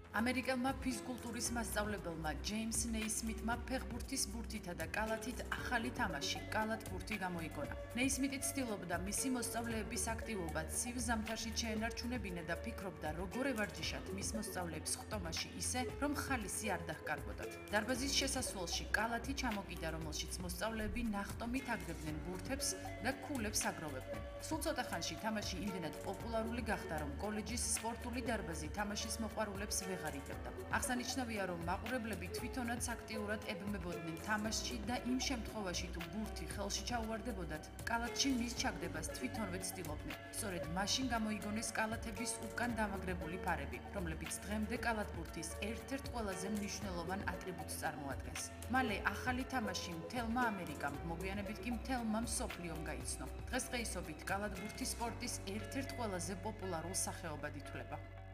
ამერიკელმა ფიზკულტურის მასწავლებელმა ჯეიმს ნეისმიტმა ფეხბურთის ბურთითა და კალათით ახალი თამაში კალათბურთი გამოიგონა. ნეისმიტი ცდილობდა მისი მოსწავლეების აქტივობა ცივ ზამთარში შეენარჩუნებინა და ფიქრობდა როგორ ევარჯიშათ მის მოსწავლეებს ხტომაში ისე, რომ ხალისი არ დაჰკარბოდათ. დარბაზის შესასვლელში კალათი ჩამოკიდა, რომელშიც მოსწავლეები ნახტომით აგდებდნენ ბურთებს და ქულებს აგროვებდნენ. სულ ცოტა ხანში თამაში იმდენად პოპულარული გახდა, რომ კოლეჯის სპორტული დარბაზი თამაშის მოყვარულებს ვეღარიდებდა. აღსანიშნავია, რომ მაყურებლები თვითონაც აქტიურად ებმებოდნენ თამაშში და იმ შემთხვევაში, თუ ბურთი ხელში ჩაუვარდებოდათ, კალათში მის ჩაგდებას თვითონვე ცდილობდნენ. სწორედ მაშინ გამოიგონეს კალათების უკან დამაგრებული ფარები, რომლებიც დღემდე კალათბურთის ერთ-ერთ ყველაზე მნიშვნელოვან ატრიბუტს წარმოადგენს. მალე ახალი თამაში მთელმა ამერიკამ, მოგვიანებით კი მთელმა მსოფლიომ გაიცნო. დღესდღეობით კალათბურთი სპორტის ერთ-ერთ ყველაზე პოპულარულ სახეობად ითვლება.